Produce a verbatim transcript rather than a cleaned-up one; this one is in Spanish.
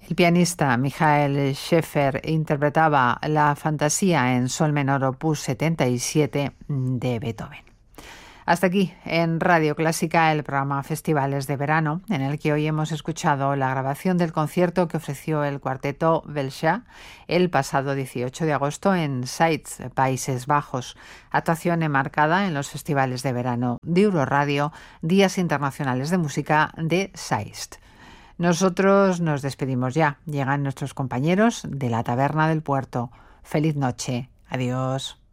El pianista Michael Schaeffer interpretaba la Fantasía en sol menor opus setenta y siete de Beethoven. Hasta aquí, en Radio Clásica, el programa Festivales de Verano, en el que hoy hemos escuchado la grabación del concierto que ofreció el cuarteto Belcher el pasado dieciocho de agosto en Zeist, Países Bajos, actuación enmarcada en los Festivales de Verano de Euroradio, Días Internacionales de Música de Zeist. Nosotros nos despedimos ya. Llegan nuestros compañeros de la Taberna del Puerto. Feliz noche. Adiós.